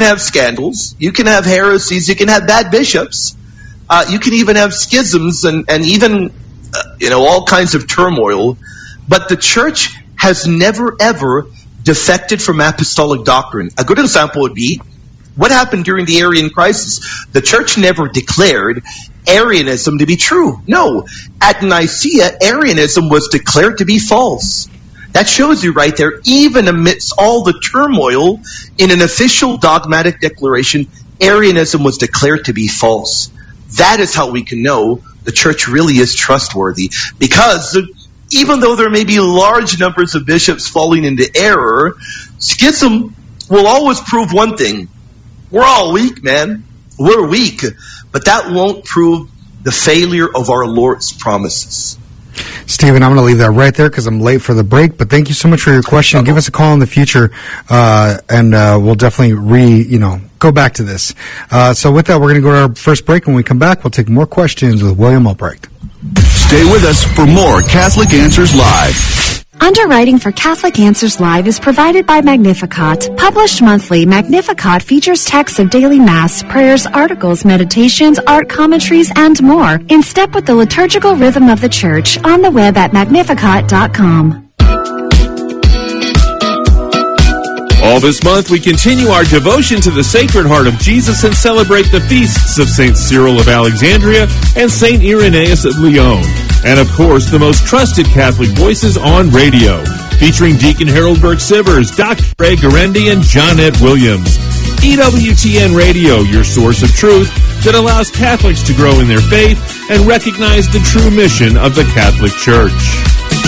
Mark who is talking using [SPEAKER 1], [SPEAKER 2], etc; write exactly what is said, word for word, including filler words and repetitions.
[SPEAKER 1] have scandals, you can have heresies, you can have bad bishops, uh, you can even have schisms and, and even, uh, you know, all kinds of turmoil. But the church has never, ever defected from apostolic doctrine. A good example would be what happened during the Arian crisis. The church never declared Arianism to be true. No. At Nicaea, Arianism was declared to be false. That shows you right there, even amidst all the turmoil, in an official dogmatic declaration, Arianism was declared to be false. That is how we can know the church really is trustworthy. Because even though there may be large numbers of bishops falling into error, schism will always prove one thing. We're all weak, man. We're weak. But that won't prove the failure of our Lord's promises.
[SPEAKER 2] Stephen, I'm going to leave that right there because I'm late for the break. But thank you so much for your question. Give us a call in the future, uh, and uh, we'll definitely re, you know, go back to this. Uh, so with that, we're going to go to our first break. When we come back, we'll take more questions with William Albrecht.
[SPEAKER 3] Stay with us for more Catholic Answers Live.
[SPEAKER 4] Underwriting for Catholic Answers Live is provided by Magnificat. Published monthly, Magnificat features texts of daily Mass, prayers, articles, meditations, art commentaries, and more, in step with the liturgical rhythm of the Church, on the web at magnificat dot com.
[SPEAKER 5] All this month, we continue our devotion to the Sacred Heart of Jesus and celebrate the feasts of Saint Cyril of Alexandria and Saint Irenaeus of Lyon. And of course, the most trusted Catholic voices on radio, featuring Deacon Harold Burke-Sivers, Doctor Ray Garendi, and Johnette Williams. E W T N Radio, your source of truth that allows Catholics to grow in their faith and recognize the true mission of the Catholic Church.